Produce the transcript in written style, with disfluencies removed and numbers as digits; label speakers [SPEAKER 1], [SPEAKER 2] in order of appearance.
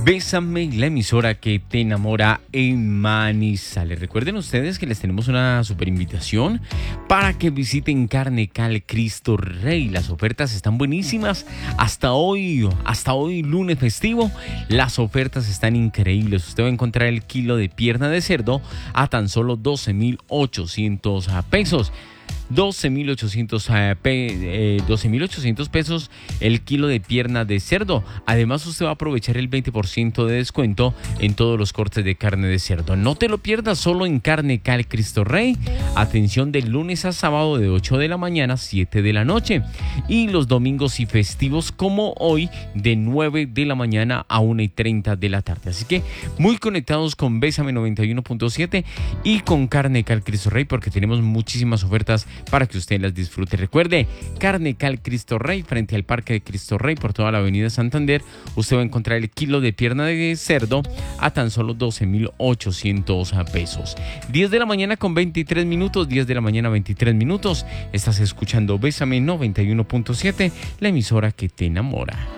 [SPEAKER 1] Bésame, la emisora que te enamora en Manizales. Recuerden ustedes que les tenemos una super invitación para que visiten Carne Cal Cristo Rey. Las ofertas están buenísimas. Hasta hoy lunes festivo, las ofertas están increíbles. Usted va a encontrar el kilo de pierna de cerdo a tan solo 12,800 pesos. 12,800 pesos el kilo de pierna de cerdo. Además, usted va a aprovechar el 20% de descuento en todos los cortes de carne de cerdo. No te lo pierdas, solo en Carne Cal Cristo Rey. Atención, de lunes a sábado de 8 de la mañana a 7 de la noche. Y los domingos y festivos como hoy de 9 de la mañana a 1:30 de la tarde. Así que muy conectados con Bésame 91.7 y con Carne Cal Cristo Rey, porque tenemos muchísimas ofertas para que usted las disfrute. Recuerde, Carne Cal Cristo Rey, frente al Parque de Cristo Rey, por toda la avenida Santander. Usted va a encontrar el kilo de pierna de cerdo a tan solo 12,800 pesos. 10 de la mañana con 23 minutos, 10 de la mañana 23 minutos. Estás escuchando Bésame 91.7, la emisora que te enamora.